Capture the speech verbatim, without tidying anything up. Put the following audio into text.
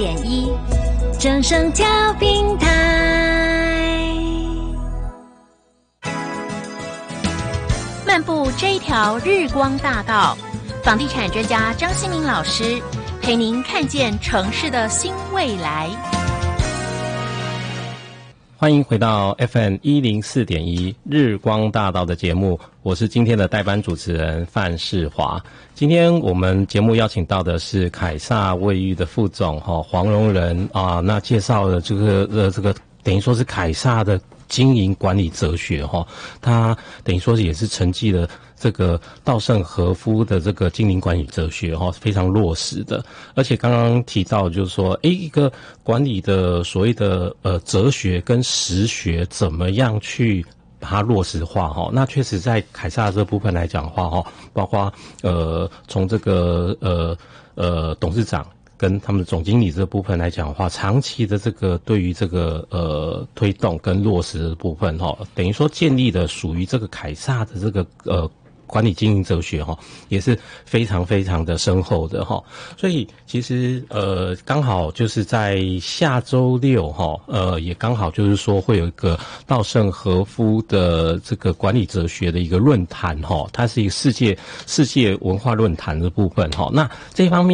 点一，正声调频台。漫步这一条日光大道，房地产专家张新民老师陪您看见城市的新未来。 欢迎回到 F M 一零四点一 日光大道的节目，我是今天的代班主持人范世华。今天我们节目邀请到的是凯撒卫浴的副总哈黄荣仁啊，那介绍了这个呃这个等于说是凯撒的经营管理哲学哈，他等于说也是承继了这个稻盛和夫的这个经营管理哲学哈，非常落实的。而且刚刚提到就是说，诶，一个管理的所谓的呃哲学跟实学怎么样去把它落实化哈？那确实在凯撒这部分来讲的话哈，包括呃从这个呃呃董事长跟他们的总经理这部分来讲的话，长期的这个对于这个呃推动跟落实的部分哈，等于说建立的属于这个凯撒的这个呃管理经营哲学哈，也是非常非常的深厚的哈。所以其实呃刚好就是在下周六哈，呃也刚好就是说会有一个稻盛和夫的这个管理哲学的一个论坛哈，它是一个世界世界文化论坛的部分哈。那这一方面